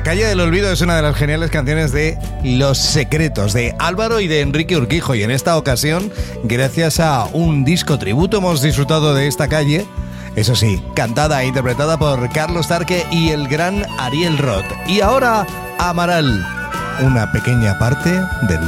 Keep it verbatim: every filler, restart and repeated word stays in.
calle del olvido es una de las geniales canciones de Los Secretos, de Álvaro y de Enrique Urquijo. Y en esta ocasión, gracias a un disco tributo, hemos disfrutado de esta calle. Eso sí, cantada e interpretada por Carlos Tarque y el gran Ariel Roth. Y ahora, Amaral, una pequeña parte del